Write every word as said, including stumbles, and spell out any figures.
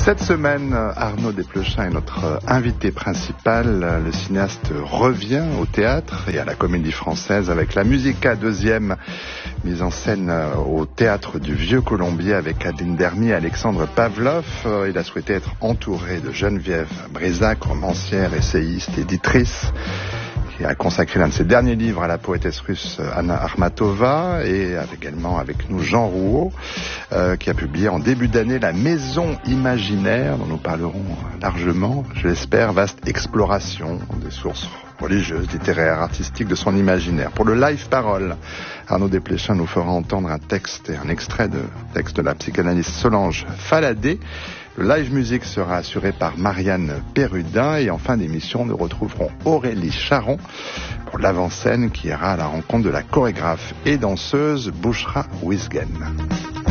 Cette semaine, Arnaud Desplechin est notre invité principal. Le cinéaste revient au théâtre et à la Comédie Française avec la Musica deuxième, mise en scène au théâtre du Vieux Colombier avec Adeline Dermy et Alexandre Pavlov. Il a souhaité être entouré de Geneviève Brisac, romancière, essayiste, éditrice, qui a consacré l'un de ses derniers livres à la poétesse russe Anna Akhmatova, et également avec nous Jean Rouault, euh, qui a publié en début d'année La Maison Imaginaire, dont nous parlerons largement, je l'espère, vaste exploration des sources religieuses, littéraires, artistiques de son imaginaire. Pour le live parole, Arnaud Desplechin nous fera entendre un texte et un extrait de texte de la psychanalyste Solange Faladé. Le live musique sera assuré par Marianne Perrudin et en fin d'émission, nous retrouverons Aurélie Charon pour l'avant-scène qui ira à la rencontre de la chorégraphe et danseuse Bouchra Wisgen.